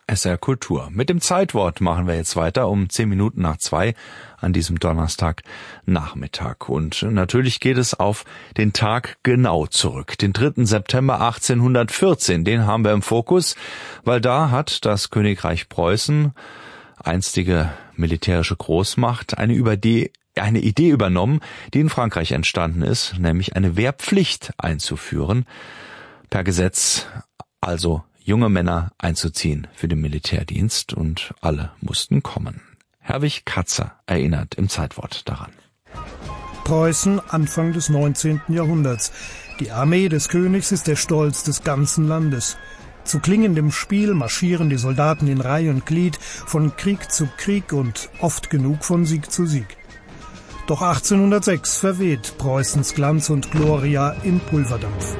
SR Kultur. Mit dem Zeitwort machen wir jetzt weiter um 1:10 an diesem Donnerstagnachmittag. Und natürlich geht es auf den Tag genau zurück. Den 3. September 1814, den haben wir im Fokus, weil da hat das Königreich Preußen, einstige militärische Großmacht, eine Idee übernommen, die in Frankreich entstanden ist, nämlich eine Wehrpflicht einzuführen, per Gesetz also junge Männer einzuziehen für den Militärdienst, und alle mussten kommen. Herwig Katzer erinnert im Zeitwort daran. Preußen, Anfang des 19. Jahrhunderts. Die Armee des Königs ist der Stolz des ganzen Landes. Zu klingendem Spiel marschieren die Soldaten in Reih und Glied, von Krieg zu Krieg und oft genug von Sieg zu Sieg. Doch 1806 verweht Preußens Glanz und Gloria im Pulverdampf.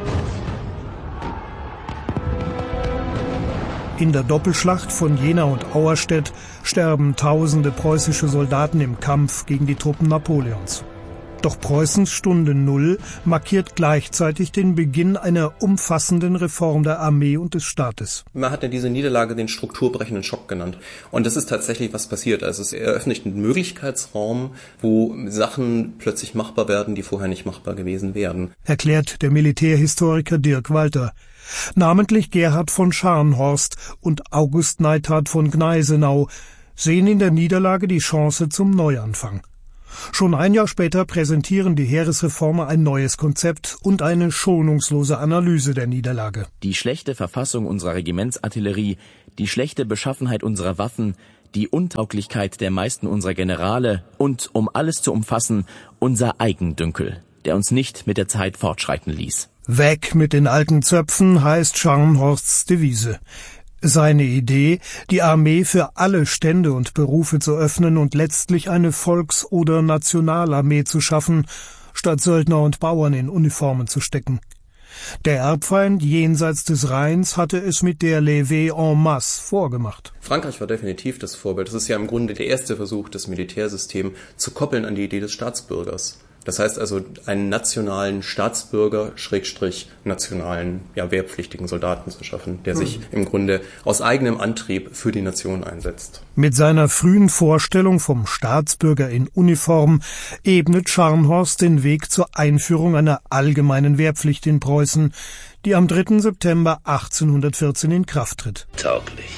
In der Doppelschlacht von Jena und Auerstedt sterben tausende preußische Soldaten im Kampf gegen die Truppen Napoleons. Doch Preußens Stunde Null markiert gleichzeitig den Beginn einer umfassenden Reform der Armee und des Staates. Man hat ja diese Niederlage den strukturbrechenden Schock genannt. Und das ist tatsächlich, was passiert. Also es eröffnet einen Möglichkeitsraum, wo Sachen plötzlich machbar werden, die vorher nicht machbar gewesen wären. Erklärt der Militärhistoriker Dirk Walter. Namentlich Gerhard von Scharnhorst und August Neithardt von Gneisenau sehen in der Niederlage die Chance zum Neuanfang. Schon ein Jahr später präsentieren die Heeresreformer ein neues Konzept und eine schonungslose Analyse der Niederlage. Die schlechte Verfassung unserer Regimentsartillerie, die schlechte Beschaffenheit unserer Waffen, die Untauglichkeit der meisten unserer Generale und, um alles zu umfassen, unser Eigendünkel, der uns nicht mit der Zeit fortschreiten ließ. Weg mit den alten Zöpfen heißt Scharnhorsts Devise. Seine Idee, die Armee für alle Stände und Berufe zu öffnen und letztlich eine Volks- oder Nationalarmee zu schaffen, statt Söldner und Bauern in Uniformen zu stecken. Der Erbfeind jenseits des Rheins hatte es mit der Levée en masse vorgemacht. Frankreich war definitiv das Vorbild. Das ist ja im Grunde der erste Versuch, das Militärsystem zu koppeln an die Idee des Staatsbürgers. Das heißt also, einen nationalen Staatsbürger, nationalen, wehrpflichtigen Soldaten zu schaffen, der sich im Grunde aus eigenem Antrieb für die Nation einsetzt. Mit seiner frühen Vorstellung vom Staatsbürger in Uniform ebnet Scharnhorst den Weg zur Einführung einer allgemeinen Wehrpflicht in Preußen, die am 3. September 1814 in Kraft tritt. Tauglich.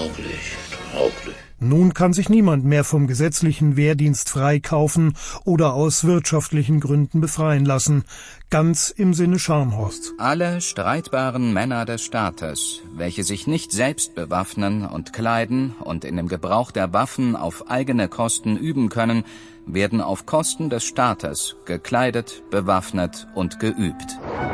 Nun kann sich niemand mehr vom gesetzlichen Wehrdienst freikaufen oder aus wirtschaftlichen Gründen befreien lassen, ganz im Sinne Scharnhorsts. Alle streitbaren Männer des Staates, welche sich nicht selbst bewaffnen und kleiden und in dem Gebrauch der Waffen auf eigene Kosten üben können, werden auf Kosten des Staates gekleidet, bewaffnet und geübt.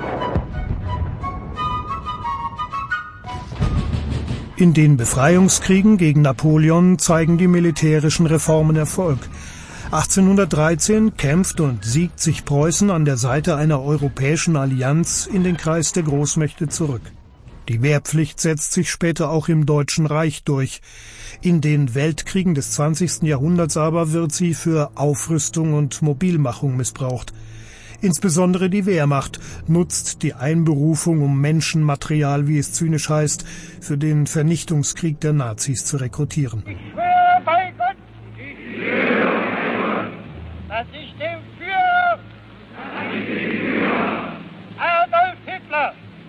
In den Befreiungskriegen gegen Napoleon zeigen die militärischen Reformen Erfolg. 1813 kämpft und siegt sich Preußen an der Seite einer europäischen Allianz in den Kreis der Großmächte zurück. Die Wehrpflicht setzt sich später auch im Deutschen Reich durch. In den Weltkriegen des 20. Jahrhunderts aber wird sie für Aufrüstung und Mobilmachung missbraucht. Insbesondere die Wehrmacht nutzt die Einberufung, um Menschenmaterial, wie es zynisch heißt, für den Vernichtungskrieg der Nazis zu rekrutieren. Ich schwöre bei Gott, dass ich dem Führer Adolf Hitler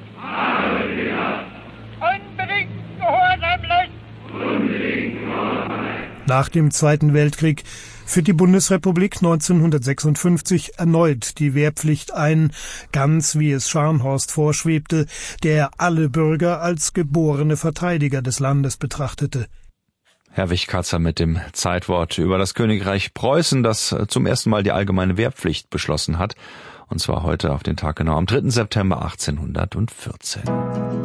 unbedingt gehorsam lässt. Nach dem Zweiten Weltkrieg führt die Bundesrepublik 1956 erneut die Wehrpflicht ein, ganz wie es Scharnhorst vorschwebte, der alle Bürger als geborene Verteidiger des Landes betrachtete. Herwig Katzer mit dem Zeitwort über das Königreich Preußen, das zum ersten Mal die allgemeine Wehrpflicht beschlossen hat, und zwar heute auf den Tag genau am 3. September 1814.